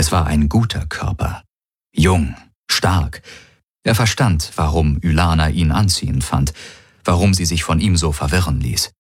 Es war ein guter Körper. Jung, stark. Er verstand, warum Ylana ihn anziehend fand, warum sie sich von ihm so verwirren ließ.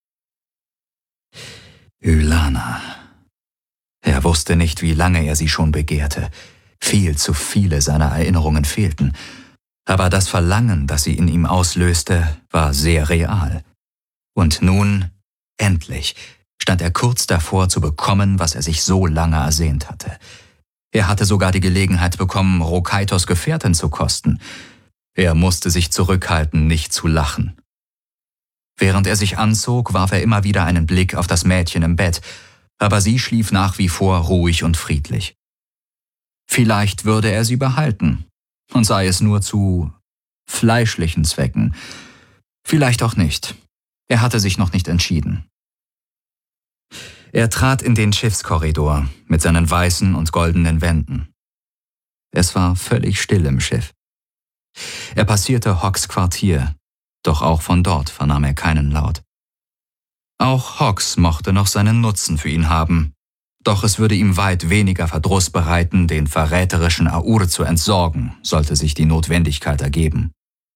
Ylana. Er wusste nicht, wie lange er sie schon begehrte. Viel zu viele seiner Erinnerungen fehlten. Aber das Verlangen, das sie in ihm auslöste, war sehr real. Und nun, endlich, stand er kurz davor zu bekommen, was er sich so lange ersehnt hatte. Er hatte sogar die Gelegenheit bekommen, Rokaitos Gefährtin zu kosten. Er musste sich zurückhalten, nicht zu lachen. Während er sich anzog, warf er immer wieder einen Blick auf das Mädchen im Bett, aber sie schlief nach wie vor ruhig und friedlich. Vielleicht würde er sie behalten, und sei es nur zu fleischlichen Zwecken. Vielleicht auch nicht. Er hatte sich noch nicht entschieden. Er trat in den Schiffskorridor mit seinen weißen und goldenen Wänden. Es war völlig still im Schiff. Er passierte Hawks Quartier, doch auch von dort vernahm er keinen Laut. Auch Hawks mochte noch seinen Nutzen für ihn haben, doch es würde ihm weit weniger Verdruss bereiten, den verräterischen Aur zu entsorgen, sollte sich die Notwendigkeit ergeben.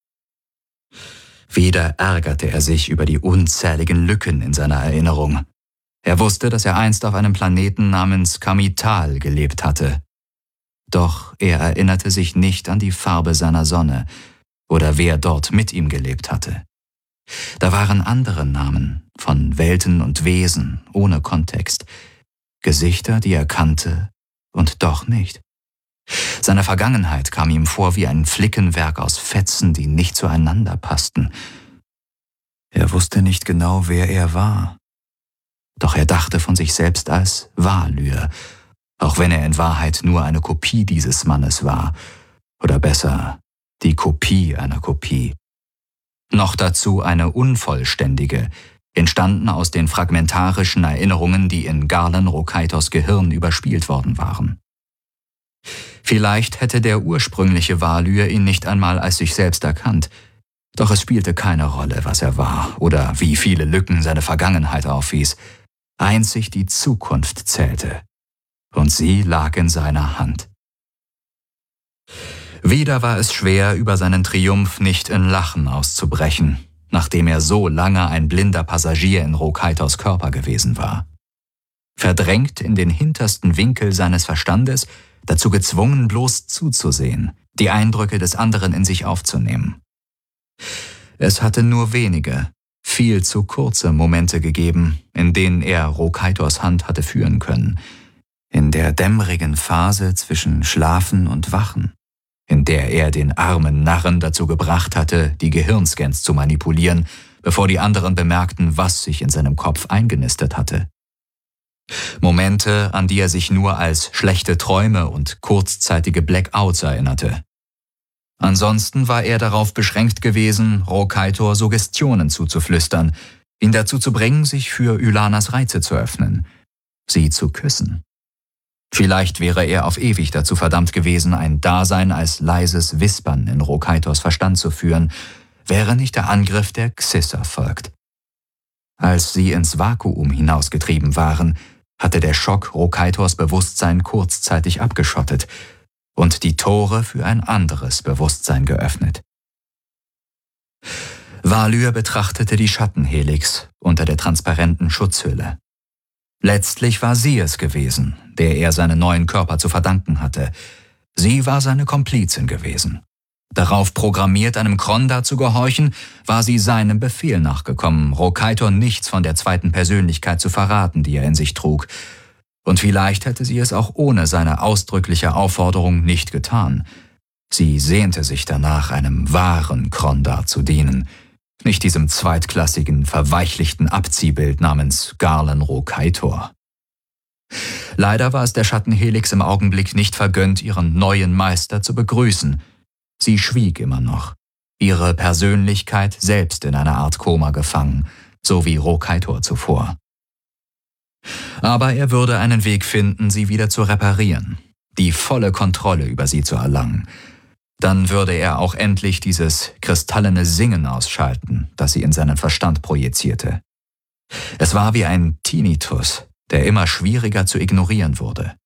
Wieder ärgerte er sich über die unzähligen Lücken in seiner Erinnerung. Er wusste, dass er einst auf einem Planeten namens Kamital gelebt hatte. Doch er erinnerte sich nicht an die Farbe seiner Sonne oder wer dort mit ihm gelebt hatte. Da waren andere Namen von Welten und Wesen ohne Kontext, Gesichter, die er kannte und doch nicht. Seine Vergangenheit kam ihm vor wie ein Flickenwerk aus Fetzen, die nicht zueinander passten. Er wusste nicht genau, wer er war. Doch er dachte von sich selbst als Valyr, auch wenn er in Wahrheit nur eine Kopie dieses Mannes war. Oder besser, die Kopie einer Kopie. Noch dazu eine unvollständige, entstanden aus den fragmentarischen Erinnerungen, die in Garlan Rokaitos Gehirn überspielt worden waren. Vielleicht hätte der ursprüngliche Valyr ihn nicht einmal als sich selbst erkannt, doch es spielte keine Rolle, was er war oder wie viele Lücken seine Vergangenheit aufwies. Einzig die Zukunft zählte, und sie lag in seiner Hand. Wieder war es schwer, über seinen Triumph nicht in Lachen auszubrechen, nachdem er so lange ein blinder Passagier in Rokaitos Körper gewesen war. Verdrängt in den hintersten Winkel seines Verstandes, dazu gezwungen, bloß zuzusehen, die Eindrücke des anderen in sich aufzunehmen. Es hatte nur wenige, viel zu kurze Momente gegeben, in denen er Rokaitos Hand hatte führen können, in der dämmerigen Phase zwischen Schlafen und Wachen, in der er den armen Narren dazu gebracht hatte, die Gehirnscans zu manipulieren, bevor die anderen bemerkten, was sich in seinem Kopf eingenistet hatte. Momente, an die er sich nur als schlechte Träume und kurzzeitige Blackouts erinnerte. Ansonsten war er darauf beschränkt gewesen, Rokaitor Suggestionen zuzuflüstern, ihn dazu zu bringen, sich für Ylanas Reize zu öffnen, sie zu küssen. Vielleicht wäre er auf ewig dazu verdammt gewesen, ein Dasein als leises Wispern in Rokaitors Verstand zu führen, wäre nicht der Angriff der Xyss erfolgt. Als sie ins Vakuum hinausgetrieben waren, hatte der Schock Rokaitors Bewusstsein kurzzeitig abgeschottet und die Tore für ein anderes Bewusstsein geöffnet. Valyr betrachtete die Schattenhelix unter der transparenten Schutzhülle. Letztlich war sie es gewesen, der er seinen neuen Körper zu verdanken hatte. Sie war seine Komplizin gewesen. Darauf programmiert, einem Kronda zu gehorchen, war sie seinem Befehl nachgekommen, Rokaitor nichts von der zweiten Persönlichkeit zu verraten, die er in sich trug. Und vielleicht hätte sie es auch ohne seine ausdrückliche Aufforderung nicht getan. Sie sehnte sich danach, einem wahren Kronda zu dienen, nicht diesem zweitklassigen, verweichlichten Abziehbild namens Garlan Rokaitor. Leider war es der Schattenhelix im Augenblick nicht vergönnt, ihren neuen Meister zu begrüßen. Sie schwieg immer noch, ihre Persönlichkeit selbst in einer Art Koma gefangen, so wie Rokaitor zuvor. Aber er würde einen Weg finden, sie wieder zu reparieren, die volle Kontrolle über sie zu erlangen. Dann würde er auch endlich dieses kristallene Singen ausschalten, das sie in seinen Verstand projizierte. Es war wie ein Tinnitus, der immer schwieriger zu ignorieren wurde.